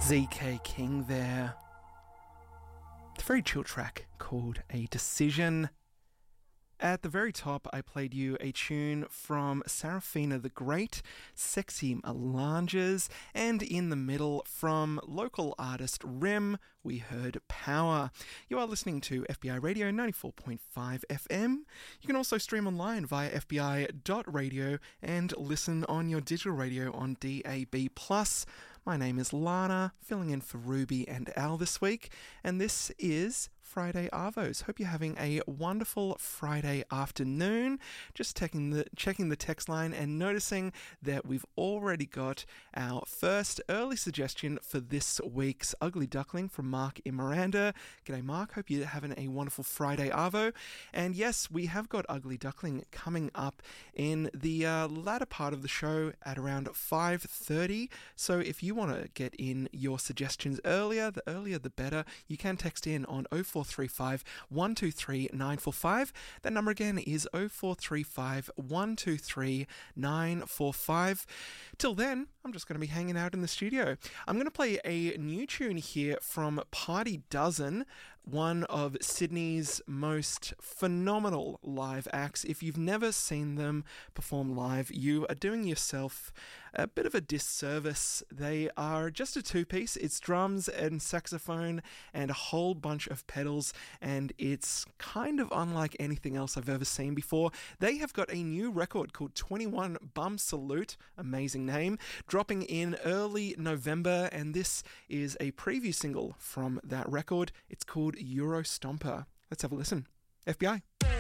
ZK King there. It's a very chill track called A Decision. At the very top, I played you a tune from Sarafina the Great, Sexy Melanges, and in the middle, from local artist Rim, we heard Power. You are listening to FBI Radio 94.5 FM. You can also stream online via fbi.radio and listen on your digital radio on DAB+. My name is Lana, filling in for Ruby and Al this week, and this is Friday Arvos. Hope you're having a wonderful Friday afternoon. Just checking the text line and noticing that we've already got our first early suggestion for this week's Ugly Duckling from Mark in Miranda. G'day Mark, hope you're having a wonderful Friday Arvo. And yes, we have got Ugly Duckling coming up in the latter part of the show at around 5:30. So if you want to get in your suggestions earlier, the earlier the better. You can text in on 0435 123 945. That number again is 0435 123 945. Till then, I'm just going to be hanging out in the studio. I'm going to play a new tune here from Party Dozen, one of Sydney's most phenomenal live acts. If you've never seen them perform live, you are doing yourself a bit of a disservice. They are just a two-piece. It's drums and saxophone and a whole bunch of pedals, and it's kind of unlike anything else I've ever seen before. They have got a new record called 21 Bum Salute, amazing name, dropping in early November, and this is a preview single from that record. It's called Euro Stomper. Let's have a listen. FBI.